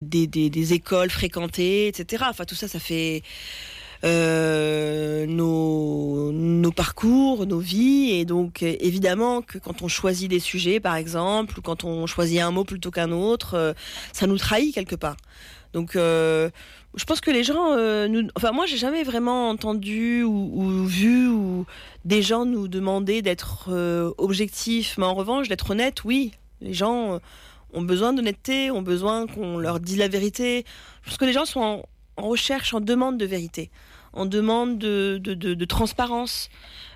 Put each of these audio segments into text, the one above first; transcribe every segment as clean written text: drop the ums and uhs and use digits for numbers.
des écoles fréquentées, etc. Enfin, tout ça, ça fait nos parcours, nos vies, et donc évidemment que quand on choisit des sujets, par exemple, ou quand on choisit un mot plutôt qu'un autre, ça nous trahit quelque part. Donc, je pense que les gens, enfin moi, j'ai jamais vraiment entendu ou vu ou des gens nous demander d'être objectifs, mais en revanche, d'être honnête, oui. Les gens ont besoin d'honnêteté, ont besoin qu'on leur dise la vérité. Je pense que les gens sont en recherche, en demande de vérité, en demande de transparence.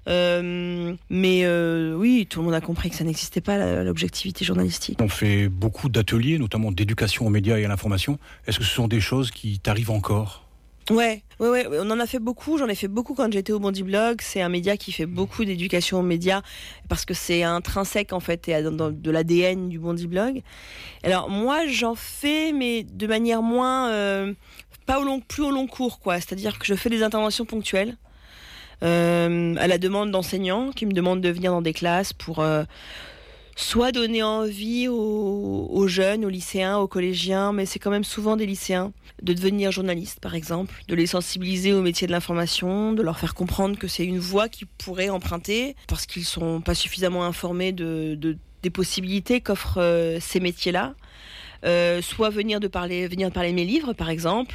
Mais oui, tout le monde a compris que ça n'existait pas, l'objectivité journalistique. On fait beaucoup d'ateliers, notamment d'éducation aux médias et à l'information. Est-ce que ce sont des choses qui t'arrivent encore ? Ouais, on en a fait beaucoup. J'en ai fait beaucoup quand j'étais au Bondy Blog. C'est un média qui fait beaucoup d'éducation aux médias parce que c'est intrinsèque en fait et de l'ADN du Bondy Blog. Alors moi, j'en fais, mais de manière moins, plus au long cours, quoi. C'est-à-dire que je fais des interventions ponctuelles à la demande d'enseignants qui me demandent de venir dans des classes pour soit donner envie aux jeunes, aux lycéens, aux collégiens, mais c'est quand même souvent des lycéens, de devenir journalistes, par exemple, de les sensibiliser au métier de l'information, de leur faire comprendre que c'est une voie qu'ils pourraient emprunter, parce qu'ils sont pas suffisamment informés des possibilités qu'offrent ces métiers-là. Soit venir parler mes livres, par exemple.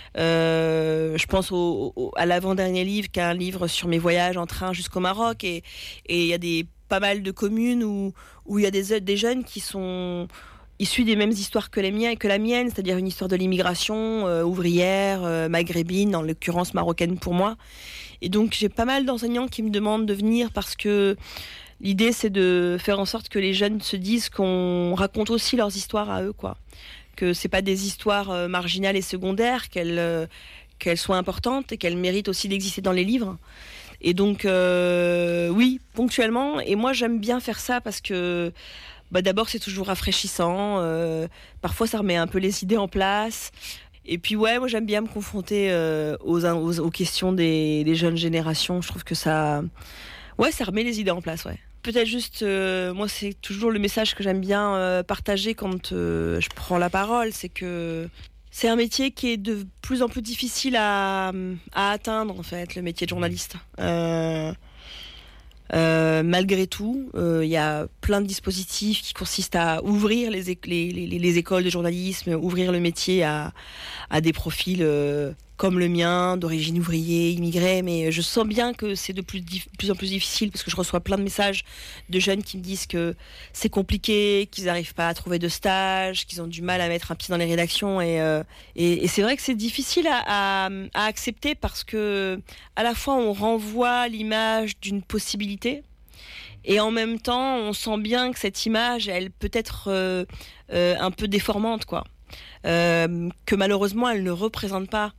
Je pense à l'avant-dernier livre, qui est un livre sur mes voyages en train jusqu'au Maroc, et il y a pas mal de communes où il y a des jeunes qui sont issus des mêmes histoires que la mienne, c'est-à-dire une histoire de l'immigration ouvrière, maghrébine, en l'occurrence marocaine pour moi. Et donc j'ai pas mal d'enseignants qui me demandent de venir parce que l'idée c'est de faire en sorte que les jeunes se disent qu'on raconte aussi leurs histoires à eux, quoi. Que c'est pas des histoires marginales et secondaires, qu'elles soient importantes et qu'elles méritent aussi d'exister dans les livres. Et donc, oui, ponctuellement. Et moi, j'aime bien faire ça parce que, d'abord, c'est toujours rafraîchissant. Parfois, ça remet un peu les idées en place. Et puis, ouais, moi, j'aime bien me confronter aux questions des jeunes générations. Je trouve que ça remet les idées en place, ouais. Peut-être juste, moi, c'est toujours le message que j'aime bien partager quand je prends la parole. C'est que c'est un métier qui est de plus en plus difficile à atteindre, en fait, le métier de journaliste. Malgré tout, il y a plein de dispositifs qui consistent à ouvrir les écoles de journalisme, ouvrir le métier à des profils comme le mien, d'origine ouvrier, immigré, mais je sens bien que c'est de plus en plus difficile parce que je reçois plein de messages de jeunes qui me disent que c'est compliqué, qu'ils n'arrivent pas à trouver de stage, qu'ils ont du mal à mettre un pied dans les rédactions, et c'est vrai que c'est difficile à accepter parce que à la fois on renvoie l'image d'une possibilité et en même temps on sent bien que cette image elle peut être un peu déformante, quoi. Que malheureusement elle ne représente pas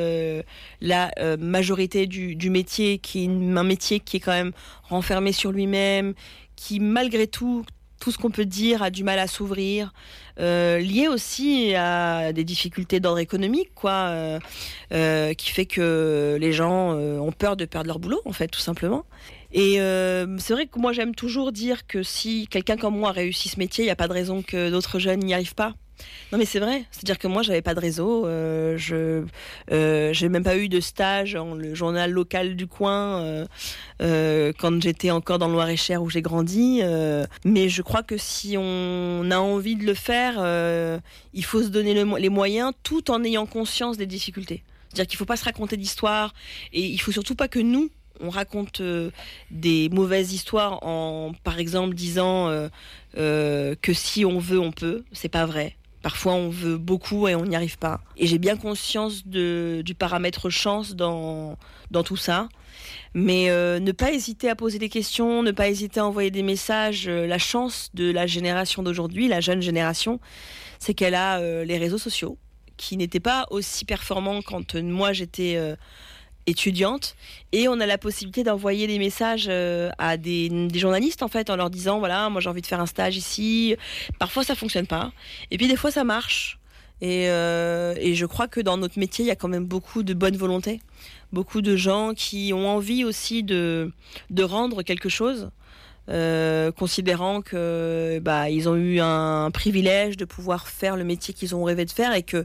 la majorité du métier, qui est un métier qui est quand même renfermé sur lui-même, qui malgré tout ce qu'on peut dire a du mal à s'ouvrir, lié aussi à des difficultés d'ordre économique, quoi, qui fait que les gens ont peur de perdre leur boulot, en fait, tout simplement. Et c'est vrai que moi j'aime toujours dire que si quelqu'un comme moi réussit ce métier, il n'y a pas de raison que d'autres jeunes n'y arrivent pas. Non mais c'est vrai, c'est-à-dire que moi j'avais pas de réseau, j'ai même pas eu de stage dans le journal local du coin quand j'étais encore dans le Loir-et-Cher où j'ai grandi, mais je crois que si on a envie de le faire, il faut se donner les moyens tout en ayant conscience des difficultés. C'est-à-dire qu'il faut pas se raconter d'histoires et il faut surtout pas que nous on raconte des mauvaises histoires en par exemple disant que si on veut on peut, c'est pas vrai. Parfois, on veut beaucoup et on n'y arrive pas. Et j'ai bien conscience du paramètre chance dans tout ça. Mais ne pas hésiter à poser des questions, ne pas hésiter à envoyer des messages. La chance de la génération d'aujourd'hui, la jeune génération, c'est qu'elle a les réseaux sociaux, qui n'étaient pas aussi performants quand moi j'étais étudiante, et on a la possibilité d'envoyer des messages à des journalistes, en fait, en leur disant voilà, moi j'ai envie de faire un stage ici. Parfois ça fonctionne pas, et puis des fois ça marche, et je crois que dans notre métier il y a quand même beaucoup de bonne volonté, beaucoup de gens qui ont envie aussi de rendre quelque chose, considérant que ils ont eu un privilège de pouvoir faire le métier qu'ils ont rêvé de faire, et que